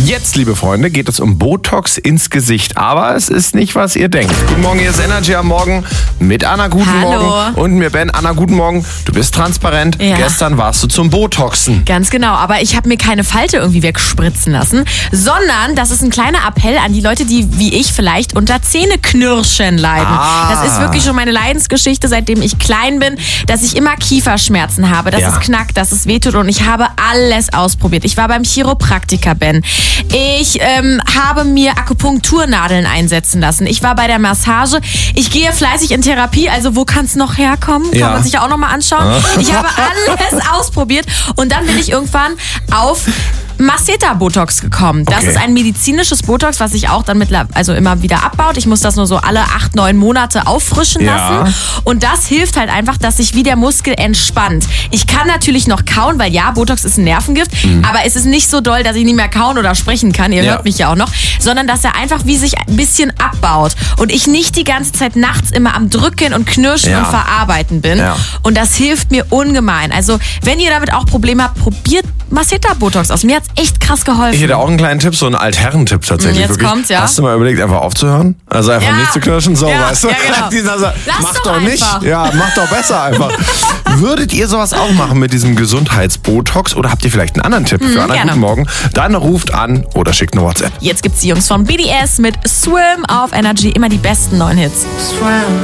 Jetzt, liebe Freunde, geht es um Botox ins Gesicht. Aber es ist nicht, was ihr denkt. Guten Morgen, hier ist Energy am Morgen mit Anna. Guten Morgen. Und mir Ben. Anna, guten Morgen. Du bist transparent. Ja. Gestern warst du zum Botoxen. Ganz genau. Aber ich habe mir keine Falte irgendwie wegspritzen lassen, sondern das ist ein kleiner Appell an die Leute, die wie ich vielleicht unter Zähneknirschen leiden. Das ist wirklich schon meine Leidensgeschichte, seitdem ich klein bin, dass ich immer Kieferschmerzen habe, dass es knackt, dass es wehtut und ich habe alles ausprobiert. Ich war beim Chiropraktiker, Ben. Ich habe mir Akupunkturnadeln einsetzen lassen. Ich war bei der Massage. Ich gehe fleißig in Therapie. Also wo kann es noch herkommen? Kann man sich ja auch nochmal anschauen. Ich habe alles ausprobiert und dann bin ich irgendwann auf Masseter-Botox gekommen. Das ist ein medizinisches Botox, was sich auch dann immer wieder abbaut. Ich muss das nur so alle 8-9 Monate auffrischen lassen. Und das hilft halt einfach, dass sich wie der Muskel entspannt. Ich kann natürlich noch kauen, weil Botox ist ein Nervengift, aber es ist nicht so doll, dass ich nicht mehr kauen oder sprechen kann. Ihr hört mich ja auch noch. Sondern dass er einfach wie sich ein bisschen abbaut. Und ich nicht die ganze Zeit nachts immer am Drücken und Knirschen und Verarbeiten bin. Und das hilft mir ungemein. Also, wenn ihr damit auch Probleme habt, probiert Masseter-Botox aus. Mir hat's echt krass geholfen. Ich hätte auch einen kleinen Tipp, so einen Altherren-Tipp tatsächlich. Jetzt kommt's, Hast du mal überlegt, einfach aufzuhören? Also einfach nicht zu knirschen, so, weißt du? Genau. Mach doch nicht. Ja, mach doch besser einfach. Würdet ihr sowas auch machen mit diesem Gesundheitsbotox oder habt ihr vielleicht einen anderen Tipp für Anna? Guten Morgen. Dann ruft an oder schickt eine WhatsApp. Jetzt gibt's die Jungs von BDS mit Swim auf Energy. Immer die besten neuen Hits. Swim.